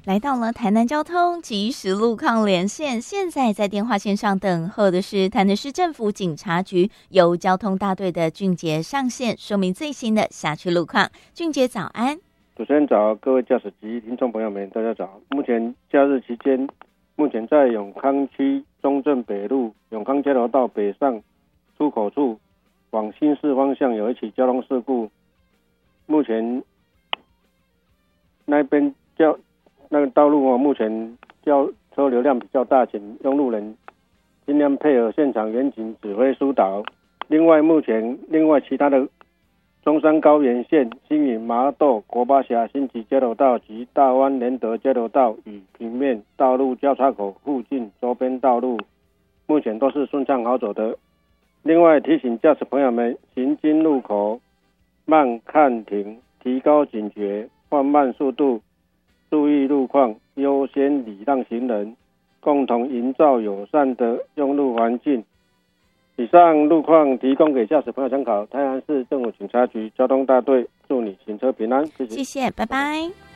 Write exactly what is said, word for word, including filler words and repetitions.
来到了台南交通即时路况连线，现在在电话线上等候的是台南市政府警察局由交通大队的俊杰上线，说明最新的辖区路况。俊杰早安。 主持人早，各位驾驶及听众朋友们，大家早。目前假日期间，目前在永康区中正北路永康交流道北上出口处往新市方向有一起交通事故，目前那边交那个道路、哦、目前交车流量比较大，请用路人尽量配合现场员警指挥疏导。另外，目前另外其他的中山高原线新营麻豆国巴峡新集交流道及大湾联德交流道与平面道路交叉口附近周边道路，目前都是顺畅好走的。另外提醒驾驶朋友们，行经路口慢看停，提高警觉，放慢速度，注意路况，优先礼让行人，共同营造友善的用路环境。以上路况提供给驾驶朋友参考。台南市政府警察局交通大队祝你行车平安，谢谢。 谢谢，拜拜。